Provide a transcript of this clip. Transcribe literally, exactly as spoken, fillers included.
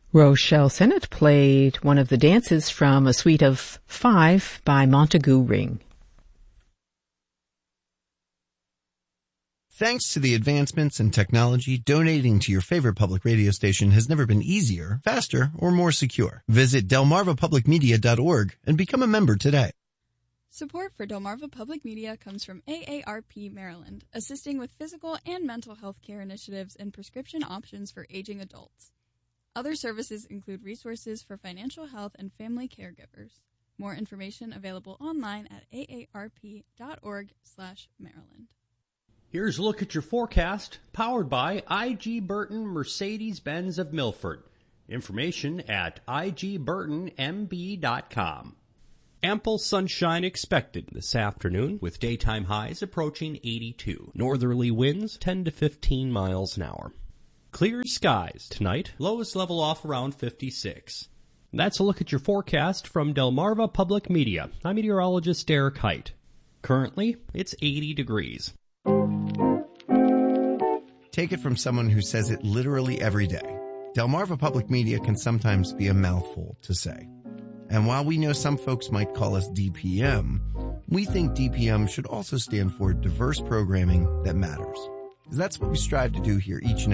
Rochelle Sennett played one of the dances from a suite of five by Montague Ring. Thanks to the advancements in technology, donating to your favorite public radio station has never been easier, faster, or more secure. Visit delmarva public media dot org and become a member today. Support for Delmarva Public Media comes from A A R P Maryland, assisting with physical and mental health care initiatives and prescription options for aging adults. Other services include resources for financial health and family caregivers. More information available online at A A R P dot org slash Maryland. Here's a look at your forecast, powered by I G Burton Mercedes-Benz of Milford. Information at I G burton M B dot com. Ample sunshine expected this afternoon, with daytime highs approaching eighty-two. Northerly winds ten to fifteen miles an hour. Clear skies tonight, lows level off around fifty-six. That's a look at your forecast from Delmarva Public Media. I'm meteorologist Derek Height. Currently, it's eighty degrees. Take it from someone who says it literally every day. Delmarva Public Media can sometimes be a mouthful to say. And while we know some folks might call us D P M, we think D P M should also stand for diverse programming that matters. Because that's what we strive to do here each and